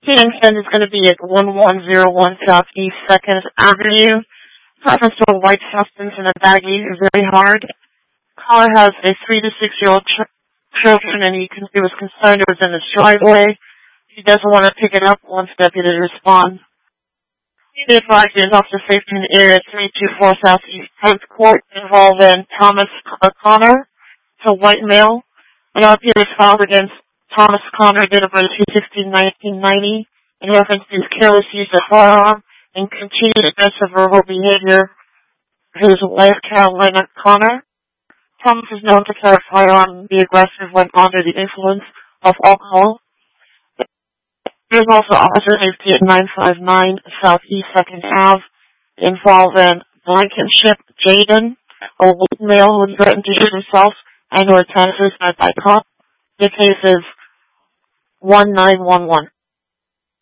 10 is going to be at 1101 Southeast 2nd Avenue. Reference to a white substance in a baggie is very hard. Caller has a 3 to 6 year old children, and he was concerned it was in his driveway. He doesn't want to pick it up once deputies respond. He advised is officer safety in the area at 324 Southeast 10th Court involving Thomas Connor. It's a white male. An RP was filed against Thomas Connor, date of birth 2/16/1990, in reference to his careless use of firearm and continued aggressive verbal behavior of his wife, Carolina Connor. Thomas is known to carry a firearm and be aggressive when under the influence of alcohol. There is also officer safety at 959 Southeast 2nd Ave involving Blankenship Jaden, a white male who threatened to shoot himself and who attempted suicide by cop. The case is 1911.